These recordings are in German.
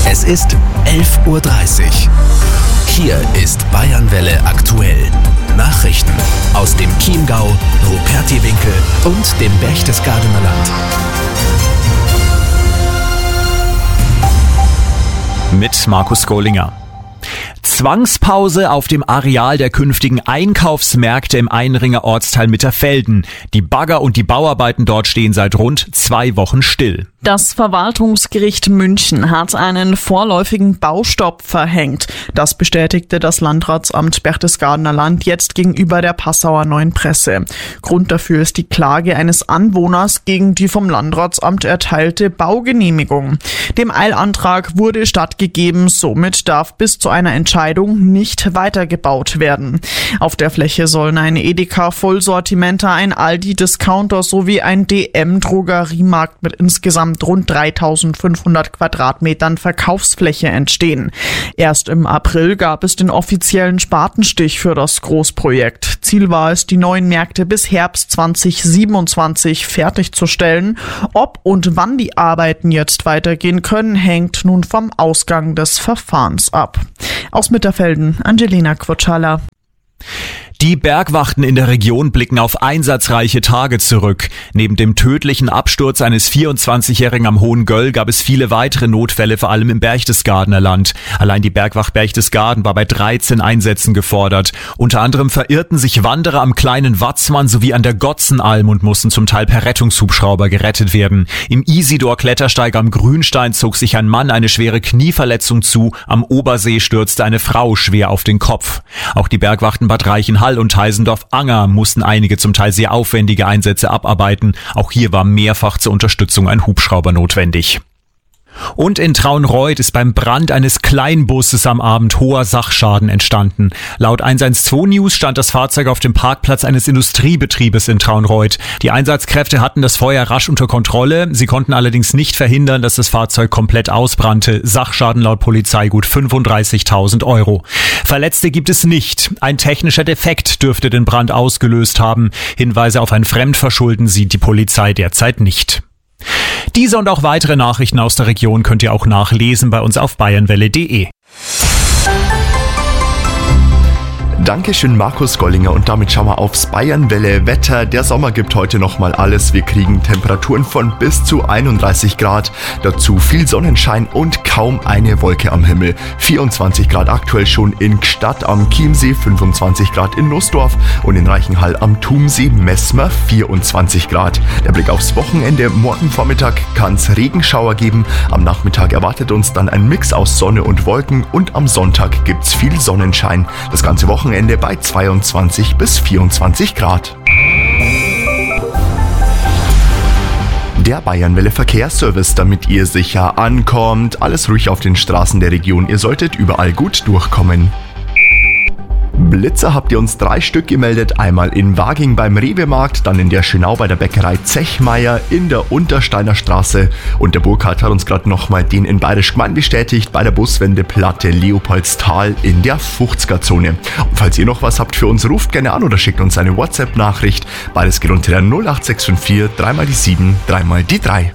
Es ist 11:30 Uhr. Hier ist Bayernwelle aktuell. Nachrichten aus dem Chiemgau, Rupertiwinkel und dem Berchtesgadener Land. Mit Markus Gollinger. Zwangspause auf dem Areal der künftigen Einkaufsmärkte im Einringer Ortsteil Mitterfelden. Die Bagger und die Bauarbeiten dort stehen seit rund 2 Wochen still. Das Verwaltungsgericht München hat einen vorläufigen Baustopp verhängt. Das bestätigte das Landratsamt Berchtesgadener Land jetzt gegenüber der Passauer Neuen Presse. Grund dafür ist die Klage eines Anwohners gegen die vom Landratsamt erteilte Baugenehmigung. Dem Eilantrag wurde stattgegeben, somit darf bis zu einer Entscheidung nicht weitergebaut werden. Auf der Fläche sollen ein Edeka Vollsortimenter, ein Aldi Discounter sowie ein DM Drogeriemarkt mit insgesamt rund 3.500 Quadratmetern Verkaufsfläche entstehen. Erst im April gab es den offiziellen Spatenstich für das Großprojekt. Ziel war es, die neuen Märkte bis Herbst 2027 fertigzustellen. Ob und wann die Arbeiten jetzt weitergehen können, hängt nun vom Ausgang des Verfahrens ab. Aus Mitterfelden, Angelina Quotschala. Die Bergwachten in der Region blicken auf einsatzreiche Tage zurück. Neben dem tödlichen Absturz eines 24-Jährigen am Hohen Göll gab es viele weitere Notfälle, vor allem im Berchtesgadener Land. Allein die Bergwacht Berchtesgaden war bei 13 Einsätzen gefordert. Unter anderem verirrten sich Wanderer am kleinen Watzmann sowie an der Gotzenalm und mussten zum Teil per Rettungshubschrauber gerettet werden. Im Isidor-Klettersteig am Grünstein zog sich ein Mann eine schwere Knieverletzung zu. Am Obersee stürzte eine Frau schwer auf den Kopf. Auch die Bergwachten Bad Reichenhall und Heisendorf-Anger mussten einige zum Teil sehr aufwendige Einsätze abarbeiten. Auch hier war mehrfach zur Unterstützung ein Hubschrauber notwendig. Und in Traunreut ist beim Brand eines Kleinbusses am Abend hoher Sachschaden entstanden. Laut 112 News stand das Fahrzeug auf dem Parkplatz eines Industriebetriebes in Traunreut. Die Einsatzkräfte hatten das Feuer rasch unter Kontrolle. Sie konnten allerdings nicht verhindern, dass das Fahrzeug komplett ausbrannte. Sachschaden laut Polizei gut 35.000 €. Verletzte gibt es nicht. Ein technischer Defekt dürfte den Brand ausgelöst haben. Hinweise auf ein Fremdverschulden sieht die Polizei derzeit nicht. Diese und auch weitere Nachrichten aus der Region könnt ihr auch nachlesen bei uns auf bayernwelle.de. Dankeschön Markus Gollinger und damit schauen wir aufs Bayernwelle Wetter. Der Sommer gibt heute nochmal alles. Wir kriegen Temperaturen von bis zu 31 Grad. Dazu viel Sonnenschein und kaum eine Wolke am Himmel. 24 Grad aktuell schon in Gstaad am Chiemsee, 25 Grad in Nussdorf und in Reichenhall am Thumsee messen wir 24 Grad. Der Blick aufs Wochenende. Morgen Vormittag kann es Regenschauer geben. Am Nachmittag erwartet uns dann ein Mix aus Sonne und Wolken und am Sonntag gibt's viel Sonnenschein. Das ganze Wochenende bei 22 bis 24 Grad. Der Bayernwelle Verkehrsservice, damit ihr sicher ankommt. Alles ruhig auf den Straßen der Region. Ihr solltet überall gut durchkommen. Blitzer habt ihr uns 3 Stück gemeldet, einmal in Waging beim Rewe-Markt, dann in der Schönau bei der Bäckerei Zechmeier, in der Untersteiner Straße und der Burkhard hat uns gerade nochmal den in Bayerisch Gmein bestätigt, bei der Buswendeplatte Leopoldstal in der 50er-Zone. Und falls ihr noch was habt für uns, ruft gerne an oder schickt uns eine WhatsApp-Nachricht. Beides geht unter der 08654 3x7 3x3.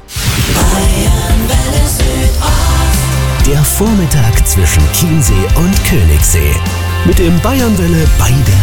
Der Vormittag zwischen Chiemsee und Königssee. Mit dem Bayernwelle bei der